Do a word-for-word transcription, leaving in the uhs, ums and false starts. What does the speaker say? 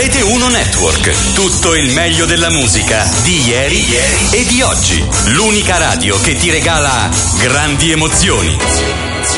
Rete uno Network. Tutto il meglio della musica di ieri, di ieri e di oggi. L'unica radio che ti regala grandi emozioni.